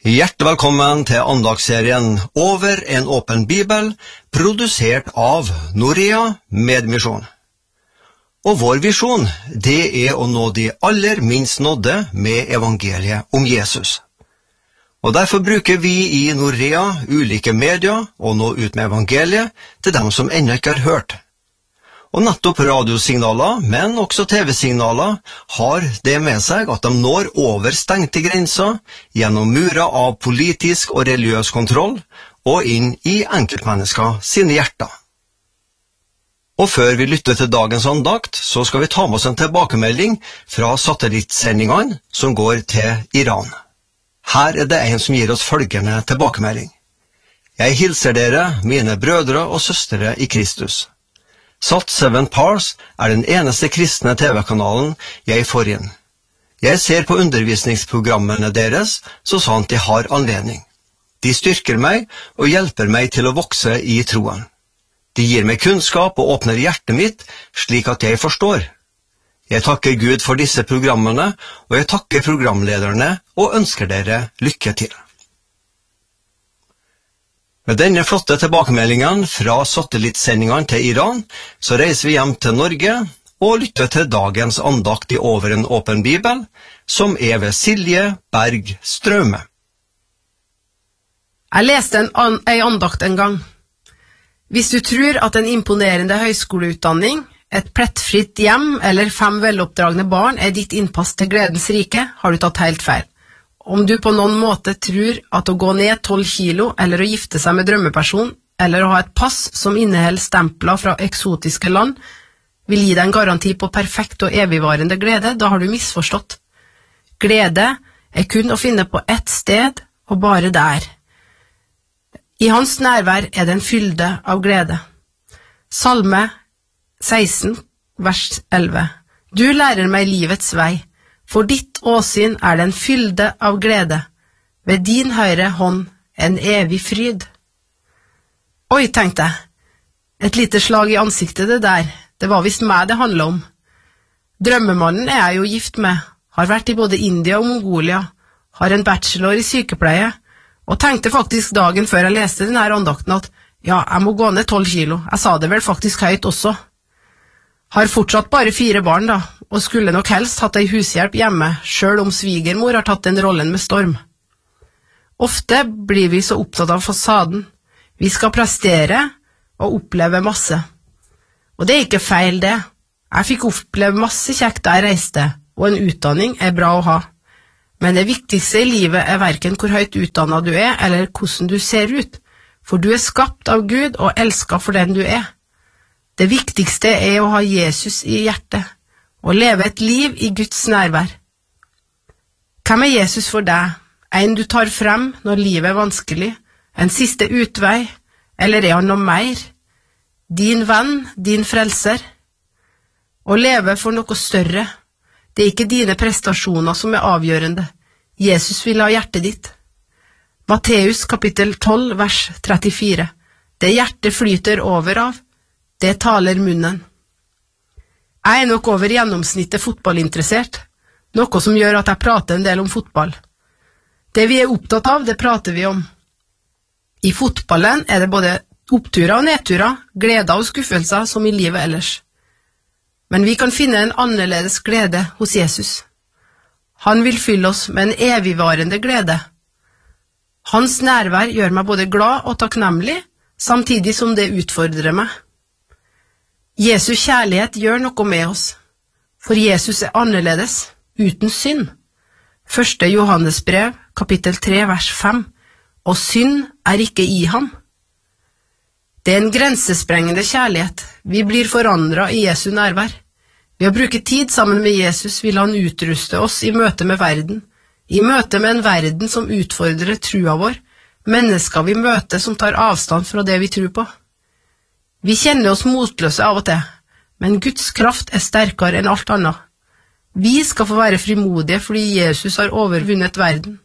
Hjertelig velkommen til andagsserien Over en åpen bibel, produsert av Norea Medmisjon. Og vår visjon, det er å nå de aller minst nådde med evangeliet om Jesus. Og derfor bruker vi i Norea ulike medier og nå ut med evangeliet til dem som ennå ikke har hørt. Og nettopp radiosignaler, men også TV-signaler, har det med seg at de når over stengte grenser gjennom murer av politisk og religiøs kontroll og inn i enkeltmennesker sine hjerter. Og før vi lytter til dagens andakt, så skal vi ta med oss en tilbakemelding fra satellittsendingene som går til Iran. Her er det en som gir oss følgende tilbakemelding. Jeg hilser dere, mine brødre og søstre i Kristus. Sat7 Pars er den eneste kristne TV-kanalen jeg får inn. Jeg ser på undervisningsprogrammene deres så sant de har anledning. De styrker meg og hjelper meg til å vokse i troen. De gir meg kunnskap og åpner hjertet mitt slik at jeg forstår. Jeg takker Gud for disse programmene, og jeg takker programlederne og ønsker dere lykke til. Med denne flotte tilbakemeldingen fra satellittsendingene til Iran, så reiser vi hjem til Norge og lytter til dagens andakt i Over en åpen bibel, som er ved Silje Berg Strømme. Jeg leste en andakt en gang. Hvis du tror at en imponerende høyskoleutdanning, et plettfritt hjem eller 5 veloppdragne barn er ditt innpass til gledens rike, har du tatt helt feil. Om du på noen måte tror at å gå ned 12 kilo, eller å gifte seg med drømmeperson, eller å ha et pass som inneholder stempler fra eksotiske land, vil gi deg en garanti på perfekt og evigvarende glede, da har du misforstått. Glede er kun å finne på ett sted, og bare der. I hans nærvær er det en fylde av glede. Salme 16, vers 11. Du lærer meg livets vei. For ditt åsyn er det en fylde av glede, ved din høyre hånd en evig fryd. Oi, tenkte jeg, et lite slag i ansiktet det der, det var visst meg det handlet om. Drømmemannen er jeg jo gift med, har vært i både India og Mongolia, har en bachelor i sykepleie, og tenkte faktisk dagen før jeg leste denne andakten at ja, jeg må gå ned 12 kilo, jeg sa det vel faktisk høyt også. Har fortsatt bare 4 barn da, og skulle nok helst hatt ei hushjelp hjemme, selv om svigermor har tatt den rollen med storm. Ofte blir vi så opptatt av fasaden. Vi skal prestere og oppleve masse. Og det er ikke feil det. Jeg fikk oppleve masse kjekt da jeg reiste, og en utdanning er bra å ha. Men det viktigste i livet er hverken hvor høyt utdannet du er, eller hvordan du ser ut, for du er skapt av Gud og elsket for den du er. Det viktigste er å ha Jesus i hjertet, og leve et liv i Guds nærvær. Hvem er Jesus for deg? En du tar frem når livet er vanskelig, en siste utvei, eller er han noe mer? Din venn, din frelser? Å leve for noe større, det er ikke dine prestasjoner som er avgjørende. Jesus vil ha hjertet ditt. Matteus kapittel 12, vers 34. Det hjertet flyter over av, det taler munnen. Jeg er nok over gjennomsnittet fotballinteressert, noe som gjør at jeg prater en del om fotball. Det vi er opptatt av, det prater vi om. I fotballen er det både oppturer og nedturer, gleder og skuffelser som i livet ellers. Men vi kan finne en annerledes glede hos Jesus. Han vil fylle oss med en evigvarende glede. Hans nærvær gjør meg både glad og takknemlig, samtidig som det utfordrer meg. Jesu kjærlighet gjør noe med oss, for Jesus er annerledes, uten synd. 1. Johannes brev, kapittel 3, vers 5, og synd er ikke i ham. Det er en grensesprengende kjærlighet. Vi blir forandret i Jesu nærvær. Ved å bruke tid sammen med Jesus vil han utruste oss i møte med verden, i møte med en verden som utfordrer trua vår, mennesker vi møter som tar avstand fra det vi tror på. Vi kjenner oss motløse av og til, men Guds kraft er sterkere enn alt annet. Vi skal få være frimodige fordi Jesus har overvunnet verden.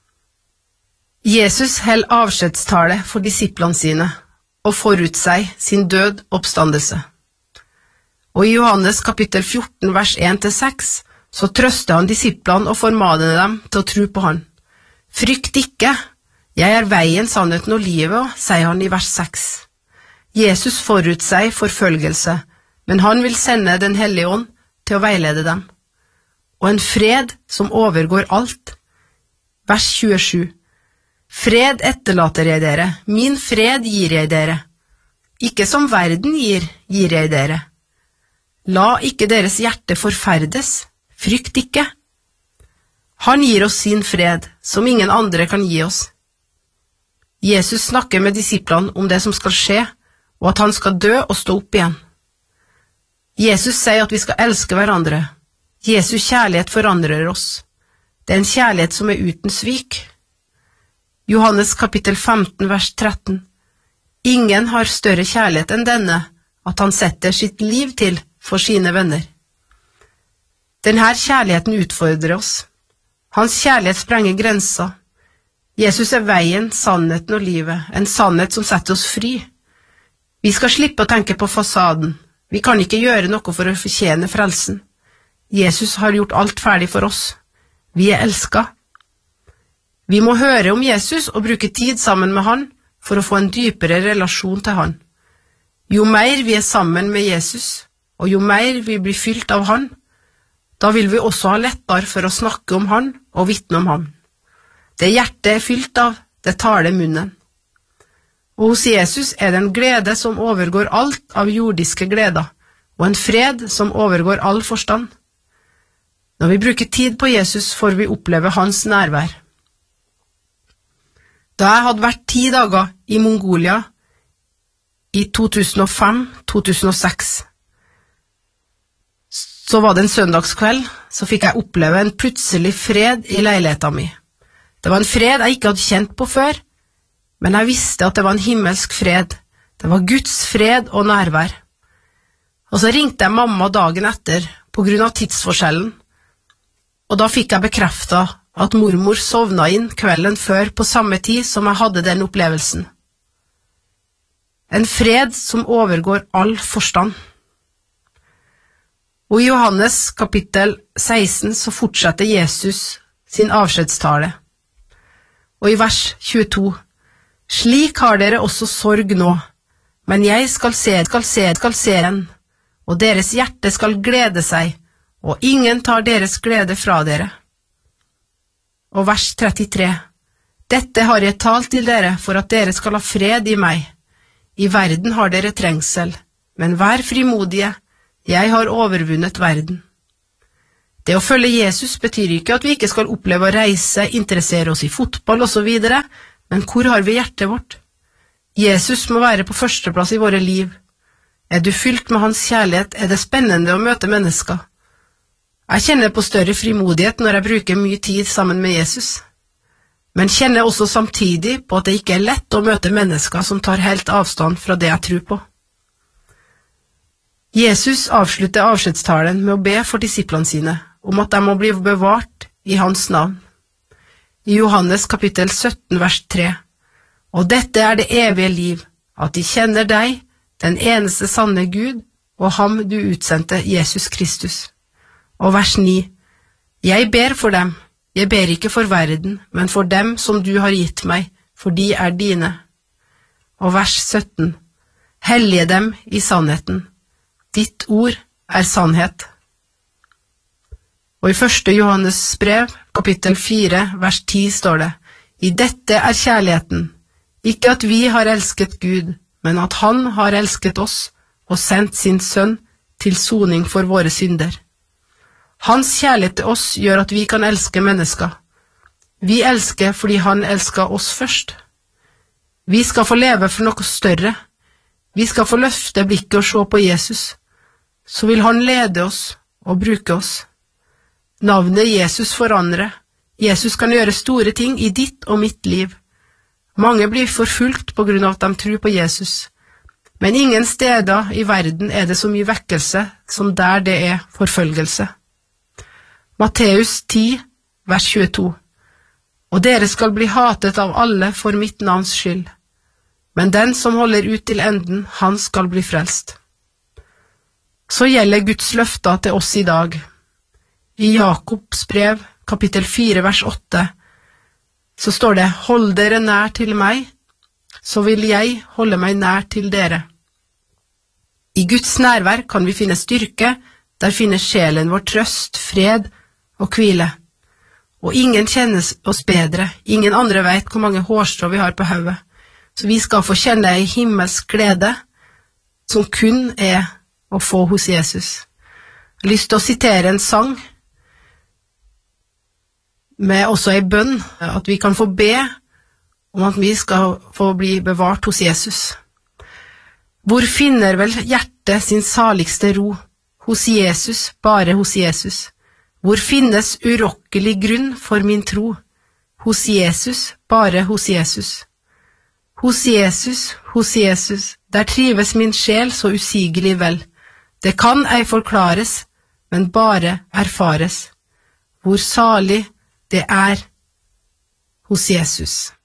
Jesus held avskjedstale for disiplene sine og forutseg sin død oppstandelse. Og i Johannes kapittel 14, vers 1-6, så trøster han disiplene og formaner dem til å tro på han. Frykt ikke, jeg er veien, sannheten og livet, sier han i vers 6. Jesus forutsier forfølgelse, men han vil sende den hellige ånd til å veilede dem. Og en fred som overgår alt. Vers 27. Fred etterlater jeg dere, min fred gir jeg dere. Ikke som verden gir jeg dere. La ikke deres hjerte forferdes, frykt ikke. Han gir oss sin fred, som ingen andre kan gi oss. Jesus snakker med disiplene om det som skal skje, og at han skal dø og stå opp igjen. Jesus sier at vi skal elske hverandre. Jesu kjærlighet forandrer oss. Det er en kjærlighet som er uten svik. Johannes kapittel 15, vers 13. Ingen har større kjærlighet enn denne, at han setter sitt liv til for sine venner. Denne kjærligheten utfordrer oss. Hans kjærlighet sprenger grenser. Jesus er veien, sannheten og livet, en sannhet som setter oss fri. Vi skal slippe å tenke på fasaden. Vi kan ikke gjøre noe for å fortjene frelsen. Jesus har gjort alt ferdig for oss. Vi er elsket. Vi må høre om Jesus og bruke tid sammen med han for å få en dypere relasjon til han. Jo mer vi er sammen med Jesus, og jo mer vi blir fylt av han, da vil vi også ha lettere for å snakke om han og vitne om ham. Det hjertet er fylt av, det taler munnen. Og hos Jesus er det en glede som overgår alt av jordiske gleder, og en fred som overgår all forstand. Når vi bruker tid på Jesus, får vi oppleve hans nærvær. Da jeg hadde vært 10 dager i Mongolia i 2005-2006, så var det en søndagskveld, så fikk jeg oppleve en plutselig fred i leiligheten min. Det var en fred jeg ikke hadde kjent på før, men jeg visste at det var en himmelsk fred. Det var Guds fred og nærvær. Og så ringte jeg mamma dagen etter på grunn av tidsforskjellen, og da fikk jeg bekreftet at mormor sovna inn kvelden før på samme tid som jeg hadde den opplevelsen. En fred som overgår all forstand. Og i Johannes kapittel 16 så fortsetter Jesus sin avskjedstale. Og i vers 22, slik har dere også sorg nå, men jeg skal se den, og deres hjerte skal glede seg, og ingen tar deres glede fra dere. Og vers 33, dette har jeg talt til dere for at dere skal ha fred i meg. I verden har dere trengsel, men vær frimodige, jeg har overvunnet verden. Det å følge Jesus betyr ikke at vi ikke skal oppleve å reise, interessere oss i fotball og så videre, men hvor har vi hjertet vårt? Jesus må være på førsteplass i våre liv. Er du fylt med hans kjærlighet, er det spennende å møte mennesker. Jeg kjenner på større frimodighet når jeg bruker mye tid sammen med Jesus, men kjenner også samtidig på at det ikke er lett å møte mennesker som tar helt avstand fra det jeg tror på. Jesus avslutter avskjedstalen med å be for disiplene sine, om at de må bli bevart i hans navn. I Johannes kapittel 17 vers 3, og dette er det evige liv, at de kjenner deg, den eneste sanne Gud, og ham du utsendte, Jesus Kristus. Og vers 9, jeg ber for dem, jeg ber ikke for verden, men for dem som du har gitt meg, for de er dine. Og vers 17, hellige dem i sannheten, ditt ord er sannhet. Og i 1. Johannes brev, kapittel 4, vers 10 står det, i dette er kjærligheten, ikke at vi har elsket Gud, men at han har elsket oss og sendt sin sønn til soning for våre synder. Hans kjærlighet til oss gjør at vi kan elske mennesker. Vi elsker fordi han elsket oss først. Vi skal få leve for noe større. Vi skal få løfte blikket og se på Jesus. Så vil han lede oss og bruke oss. Navnet Jesus forandrer. Jesus kan gjøre store ting i ditt og mitt liv. Mange blir forfulgt på grunn av at de tror på Jesus. Men ingen steder i verden er det så mye vekkelse som der det er forfølgelse. Matteus 10, vers 22. Og dere skal bli hatet av alle for mitt navns skyld. Men den som holder ut til enden, han skal bli frelst. Så gjelder Guds løfter til oss i dag. I Jakobs brev, kapittel 4, vers 8. så står det: hold dere nær til meg, så vil jeg holde meg nær til dere. I Guds nærvær kan vi finne styrke, der finner sjelen vår trøst, fred og hvile. Og ingen kjenner oss bedre, ingen andre vet hvor mange hårstrå vi har på hodet. Så vi skal få kjenne en himmelsk glede, som kun er å få hos Jesus. Jeg har lyst til å sitere en sang, med også en bønn, at vi kan få be om at vi skal få bli bevart hos Jesus. Hvor finner vel hjertet sin saligste ro? Hos Jesus, bare hos Jesus. Hvor finnes urokkelig grunn for min tro? Hos Jesus, bare hos Jesus. Hos Jesus, der trives min sjel så usigelig vel. Det kan ei forklares, men bare erfares. Hvor salig det er hos Jesus.